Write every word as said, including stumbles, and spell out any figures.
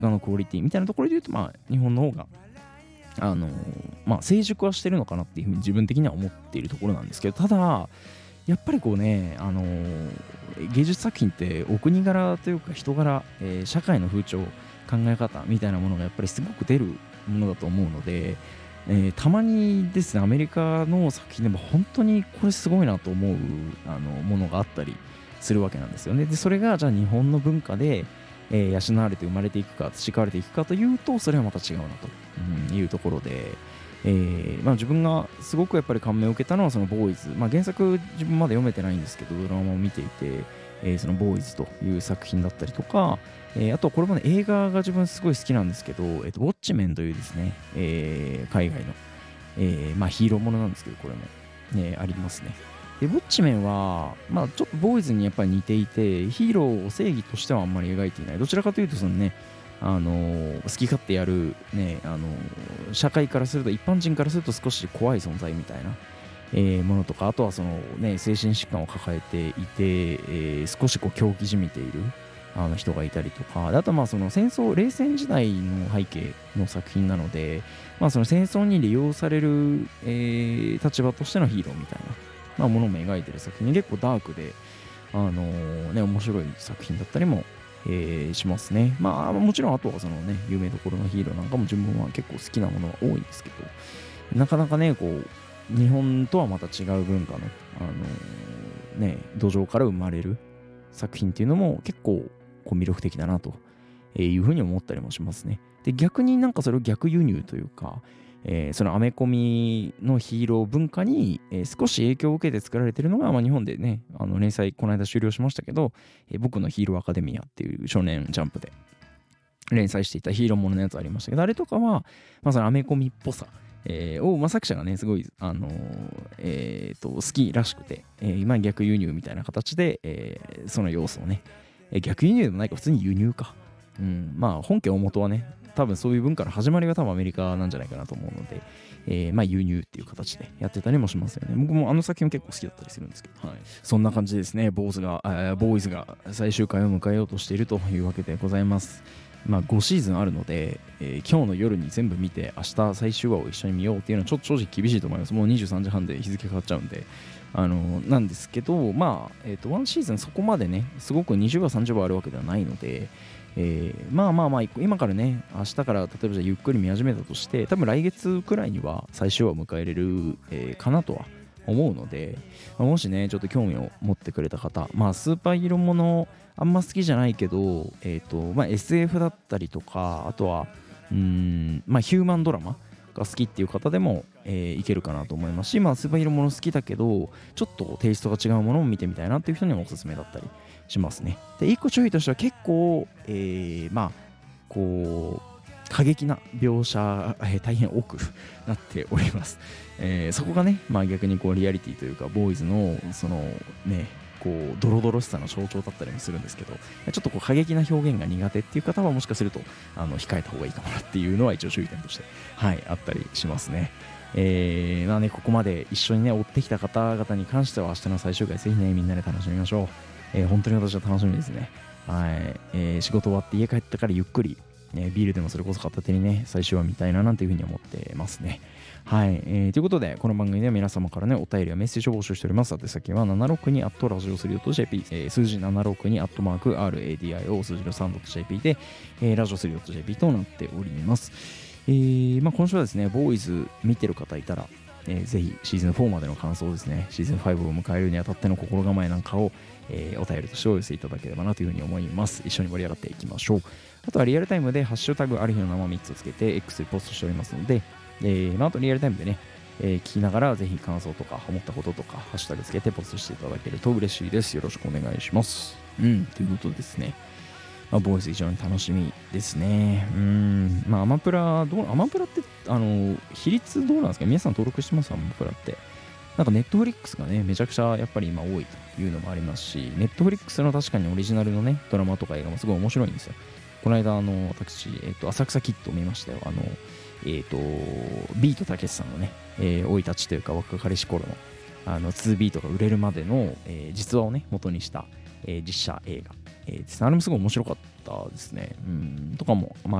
画のクオリティみたいなところで言うと、まあ日本の方があのまあ成熟はしてるのかなっていうふうに自分的には思っているところなんですけど、ただやっぱりこうね、あの芸術作品ってお国柄というか人柄、えー、社会の風潮、考え方みたいなものがやっぱりすごく出るものだと思うので、えー、たまにですねアメリカの作品でも本当にこれすごいなと思うあのものがあったりするわけなんですよね。でそれがじゃあ日本の文化で、えー、養われて生まれていくか培われていくかというと、それはまた違うなと、うん、いうところで、えーまあ、自分がすごくやっぱり感銘を受けたのはそのボーイズ、まあ、原作自分まだ読めてないんですけどドラマを見ていて、えー、そのボーイズという作品だったりとか、えー、あとこれもね映画が自分すごい好きなんですけど、えー、とウォッチメンというですね、えー、海外の、えーまあ、ヒーローものなんですけど、これも、ね、ありますね。でウォッチメンは、まあ、ちょっとボーイズにやっぱり似ていて、ヒーローを正義としてはあんまり描いていない、どちらかというとそのねあのー、好き勝手やる、ねあのー、社会からすると一般人からすると少し怖い存在みたいな、えー、ものとか、あとはその、ね、精神疾患を抱えていて、えー、少しこう狂気じみているあの人がいたりとか、あとはまあその戦争冷戦時代の背景の作品なので、まあ、その戦争に利用される、えー、立場としてのヒーローみたいな、まあ、ものも描いてる作品で結構ダークで、あのーね、面白い作品だったりもえー、しますね。まあもちろんあとはそのね有名どころのヒーローなんかも自分は結構好きなものが多いんですけど、なかなかねこう日本とはまた違う文化の、あのー、ね土壌から生まれる作品っていうのも結構こう魅力的だなというふうに思ったりもしますね。で逆になんかそれを逆輸入というか、えー、そのアメコミのヒーロー文化に、えー、少し影響を受けて作られているのが、まあ、日本でねあの連載この間終了しましたけど、えー、僕のヒーローアカデミアっていう少年ジャンプで連載していたヒーローもののやつありましたけど、あれとかは、まあ、そのアメコミっぽさ、えー、を、まあ、作者がねすごい、あのーえー、と好きらしくて、えー、今逆輸入みたいな形で、えー、その要素をね、えー、逆輸入でもないか普通に輸入か、うん、まあ本家大元はね多分そういう文化の始まりが多分アメリカなんじゃないかなと思うので、えー、まあ輸入っていう形でやってたりもしますよね。僕もあの作品結構好きだったりするんですけど、はい、そんな感じですね。ボーズが、ボーイズが最終回を迎えようとしているというわけでございます。まあごシーズンあるので、えー、今日の夜に全部見て明日最終話を一緒に見ようっていうのはちょっと正直厳しいと思います。もうにじゅうさんじはんで日付変わっちゃうんで、あのー、なんですけど、まあ、えっと、ワンシーズンそこまでね、すごくにじゅうわさんじゅうわあるわけではないので、えー、まあまあまあ今からね明日から例えばじゃあゆっくり見始めたとして多分来月くらいには最終話を迎えれる、えー、かなとは思うので、まあ、もしねちょっと興味を持ってくれた方、まあスーパーヒーローものあんま好きじゃないけど、えーとまあ、エスエフ だったりとか、あとはうーん、まあ、ヒューマンドラマが好きっていう方でも、えー、いけるかなと思いますし、まあ、スーパーヒーローもの好きだけどちょっとテイストが違うものを見てみたいなっていう人にもおすすめだったりしますね。で一個注意としては結構、えー、まあこう過激な描写、えー、大変多くなっております、えー、そこがね、まあ、逆にこうリアリティというかボーイズのそのねこうドロドロしさの象徴だったりもするんですけど、ちょっとこう過激な表現が苦手っていう方はもしかするとあの控えた方がいいかもなっていうのは一応注意点として、はい、あったりしますね。えーまあね、ここまで一緒にね追ってきた方々に関しては明日の最終回ぜひねみんなで楽しみましょう。えー、本当に私は楽しみですね。はい、えー、仕事終わって家帰ったからゆっくり、ね、ビールでもそれこそ片手にね最終話見たいななんていうふうに思ってますね。はい、えー、ということでこの番組では皆様からねお便りやメッセージを募集しております。宛先はななろくにアットラジオスリードットジェーピー、えー、数字ななろくにアットマーク アールエーディーアイオー 数字の スリードットジェーピー で、えー、ラジオスリードットジェーピー となっております。えーまあ、今週はですねボーイズ見てる方いたら、えー、ぜひシーズンフォーまでの感想ですね、シーズンファイブを迎えるにあたっての心構えなんかを、えー、お便りとしてお寄せいただければなというふうに思います。一緒に盛り上がっていきましょう。あとはリアルタイムでハッシュタグある日の生みっつをつけて X でポストしておりますので、えーまあ、あとリアルタイムでね、えー、聞きながらぜひ感想とか思ったこととかハッシュタグつけてポストしていただけると嬉しいです。よろしくお願いします。うんということですね、まあ、ボーイズ非常に楽しみですね。うん、まあアマプラどうアマプラってあの比率どうなんですか？皆さん登録してます？アマプラって。なんかネットフリックスがねめちゃくちゃやっぱり今多いというのもありますし、ネットフリックスの確かにオリジナルのねドラマとか映画もすごい面白いんですよ。この間あの私、えっと、浅草キッドを見ましたよ。あのえっとビートたけしさんのね生、えー、い立ちというか若かりし頃のあのツービートが売れるまでの、えー、実話をね元にしたえー実写映画、えーですね、あれもすごい面白かったですね。うんとかも、まあ